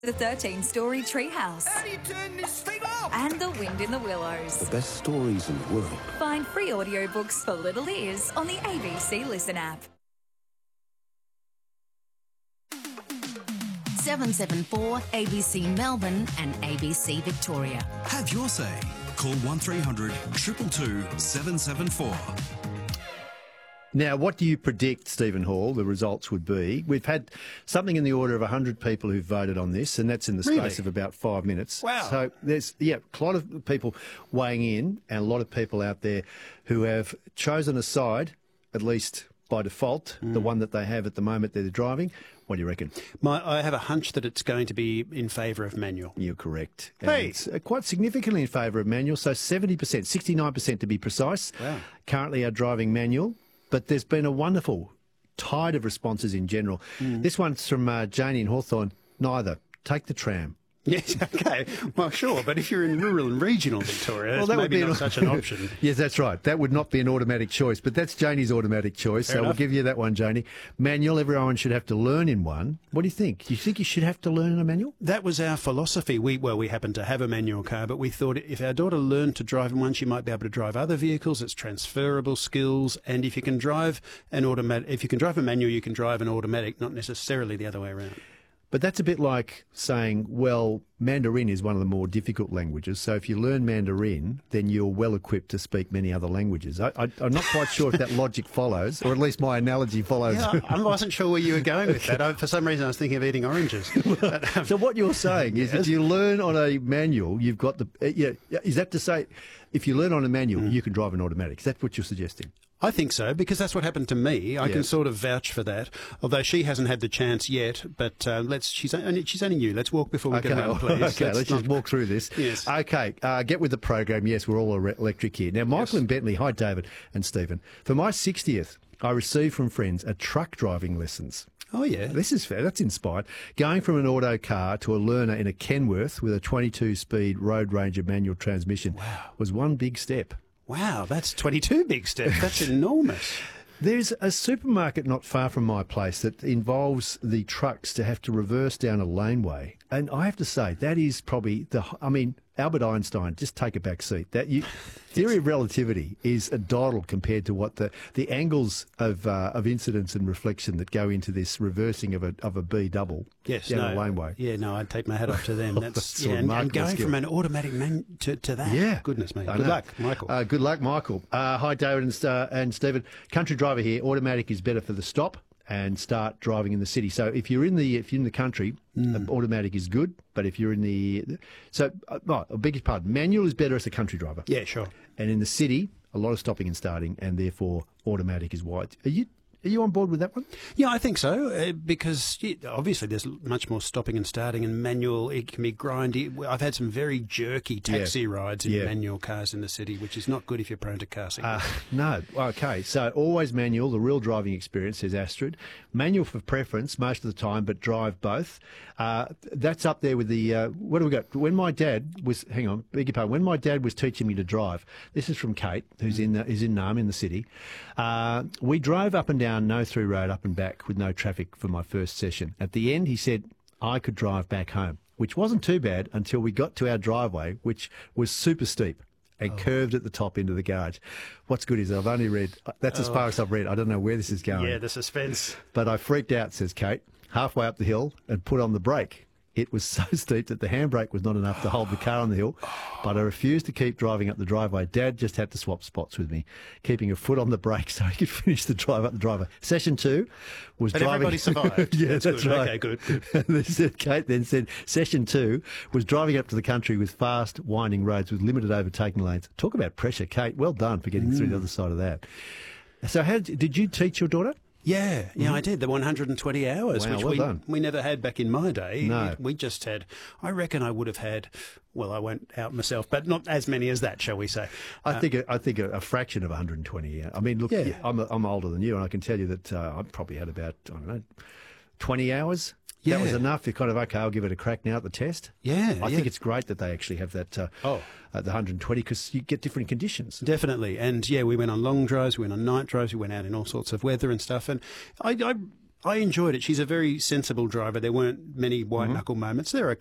The 13-story treehouse. How do you turn this thing off? And the wind in the willows. The best stories in the world. Find free audiobooks for little ears on the ABC Listen app. 774 ABC Melbourne and ABC Victoria. Have your say. Call 1300 222 774. Now, what do you predict, Stephen Hall, the results would be? We've had something in the order of 100 people who've voted on this, and that's in the space of about 5 minutes. Wow. So there's, a lot of people weighing in and a lot of people out there who have chosen a side, at least by default, the one that they have at the moment they're driving. What do you reckon? I have a hunch that it's going to be in favour of manual. You're correct. Hey! And it's quite significantly in favour of manual, so 70%, 69% to be precise, currently are driving manual. But there's been a wonderful tide of responses in general. This one's from Janie in Hawthorne. Neither. Take the tram. Yes, okay. Well, sure, but if you're in rural and regional Victoria, well, that would be not such an option. Yes, that's right. That would not be an automatic choice, but that's Janie's automatic choice, so we'll give you that one, Janie. Manual, everyone should have to learn in one. What do you think? Do you think you should have to learn in a manual? That was our philosophy. We happen to have a manual car, but we thought if our daughter learned to drive in one, she might be able to drive other vehicles. It's transferable skills, and if you can drive a manual, you can drive an automatic, not necessarily the other way around. But that's a bit like saying, well, Mandarin is one of the more difficult languages, so if you learn Mandarin, then you're well equipped to speak many other languages. I'm not quite sure if that logic follows, or at least my analogy follows. Yeah, I wasn't sure where you were going with that. For some reason, I was thinking of eating oranges. So what you're saying is if you learn on a manual, you've got the... is that to say, if you learn on a manual, you can drive an automatic? Is that what you're suggesting? I think so, because that's what happened to me. I can sort of vouch for that, although she hasn't had the chance yet. But she's only new. Let's walk before we get home, please. Okay, let's just walk through this. Yes. Okay, get with the program. Yes, we're all electric here. Now, Michael and Bentley, hi, David and Stephen. For my 60th, I received from friends a truck driving lessons. Oh, yeah. This is fair. That's inspired. Going from an auto car to a learner in a Kenworth with a 22-speed Road Ranger manual transmission was one big step. Wow, that's 22 big steps. That's enormous. There's a supermarket not far from my place that involves the trucks to have to reverse down a laneway. And I have to say, that is probably Albert Einstein, just take a back seat. Theory of relativity is a doddle compared to what the angles of incidence and reflection that go into this reversing of a B double down a laneway. Yeah, no, I'd take my hat off to them. That's and going from an automatic to that. Yeah. Goodness me. Good luck, Michael. Good luck, Michael. Hi, David and Stephen. Country driver here. Automatic is better for the stop and start driving in the city. So if you're in the country, automatic is good. But if you're in I beg your pardon, manual is better as a country driver. Yeah, sure. And in the city, a lot of stopping and starting, and therefore automatic is wide. Are you on board with that one? Yeah, I think so, because obviously there's much more stopping and starting, and manual, it can be grindy. I've had some very jerky taxi rides in manual cars in the city, which is not good if you're prone to car sickness. No. Okay, so always manual, the real driving experience, says Astrid. Manual for preference most of the time, but drive both. That's up there with the, what do we got? When my dad was teaching me to drive, this is from Kate, who's in Naarm in the city. We drove up and down No Through Road up and back with no traffic for my first session. At the end, he said I could drive back home, which wasn't too bad until we got to our driveway, which was super steep and curved at the top into the garage. What's good is I've only read, that's as far as I've read. I don't know where this is going. Yeah, the suspense. But I freaked out, says Kate, halfway up the hill and put on the brake. It was so steep that the handbrake was not enough to hold the car on the hill, but I refused to keep driving up the driveway. Dad just had to swap spots with me, keeping a foot on the brake so he could finish the drive up the driveway. Session 2 was driving... everybody survived. Yeah, that's right. Okay, good. And Kate then said, Session 2 was driving up to the country with fast, winding roads with limited overtaking lanes. Talk about pressure, Kate. Well done for getting through the other side of that. So did you teach your daughter? Yeah, I did. The 120 hours, wow, which done. we never had back in my day. No. We just had, I reckon I would have had, well, I won't out myself, but not as many as that, shall we say. I think a fraction of 120. I mean, look, I'm older than you, and I can tell you that I probably had about, 20 hours. Yeah. That was enough. You're kind of, okay, I'll give it a crack now at the test. Yeah. I think it's great that they actually have that, the 120, because you get different conditions. Definitely. And, we went on long drives, we went on night drives, we went out in all sorts of weather and stuff. And I I enjoyed it. She's a very sensible driver. There weren't many white knuckle moments. There are